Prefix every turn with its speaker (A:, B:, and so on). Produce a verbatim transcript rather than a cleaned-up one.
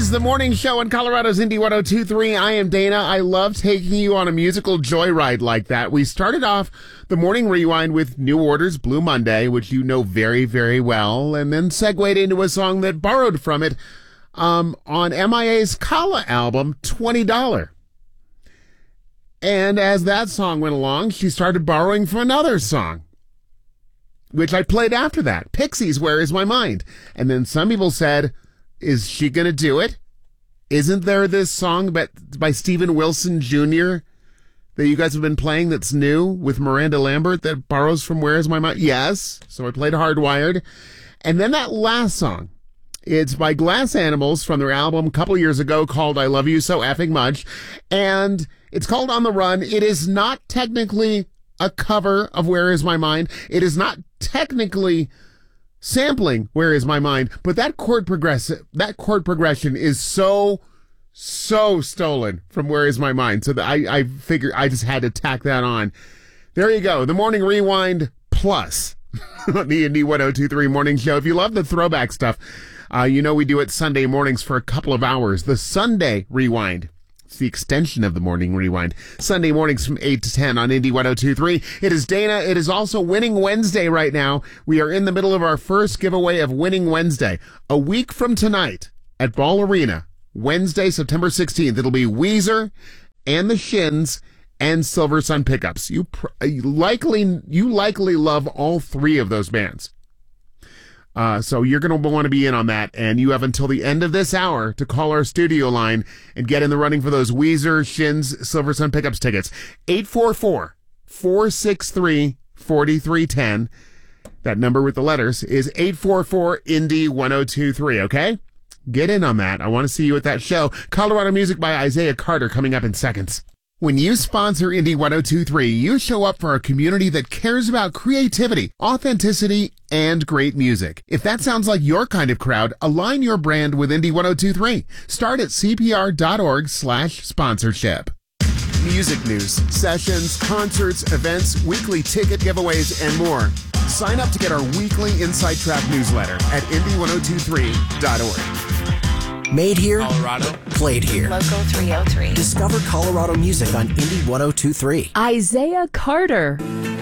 A: is the morning show in Colorado's Indy one oh two point three. I am Dana. I love taking you on a musical joyride like that. We started off the morning rewind with New Order's Blue Monday, which you know very, very well, and then segued into a song that borrowed from it um, on M I A's Kala album, twenty dollars. And as that song went along, she started borrowing from another song, which I played after that, Pixies, Where Is My Mind? And then some people said, is she going to do it? Isn't there this song by, by Steven Wilson Junior that you guys have been playing that's new with Miranda Lambert that borrows from Where Is My Mind? Yes. So I played Hardwired. And then that last song, it's by Glass Animals from their album a couple years ago called I Love You So Effing Much. And it's called On the Run. It is not technically a cover of Where Is My Mind. It is not technically sampling Where Is My Mind, but that chord progressive, that chord progression is so, so stolen from Where Is My Mind. So that I, I figured I just had to tack that on. There you go. The Morning Rewind Plus on the Indy one oh two point three Morning Show. If you love the throwback stuff, uh, you know we do it Sunday mornings for a couple of hours. The Sunday Rewind. It's the extension of the Morning Rewind. Sunday mornings from eight to ten on Indy one oh two point three. It is Dana. It is also Winning Wednesday right now. We are in the middle of our first giveaway of Winning Wednesday. A week from tonight at Ball Arena, Wednesday, September sixteenth, it'll be Weezer and the Shins and Silver Sun Pickups. You pr- likely, you likely love all three of those bands. Uh, so you're going to want to be in on that, and you have until the end of this hour to call our studio line and get in the running for those Weezer, Shins, Silver Sun Pickups tickets. eight four four, four six three, four three one zero. That number with the letters is eight four four, Indy one oh two point three, okay? Get in on that. I want to see you at that show. Colorado Music by Isaiah Carter coming up in seconds. When you sponsor Indy one oh two point three, you show up for a community that cares about creativity, authenticity, and great music. If that sounds like your kind of crowd, align your brand with Indy one oh two point three. Start at cpr.org slash sponsorship. Music news, sessions, concerts, events, weekly ticket giveaways, and more. Sign up to get our weekly Inside Track newsletter at indy one oh two three dot org.
B: Made here,
C: Colorado.
B: Played here.
D: Local three oh three.
B: Discover Colorado music on Indy one oh two point three.
E: Isaiah Carter.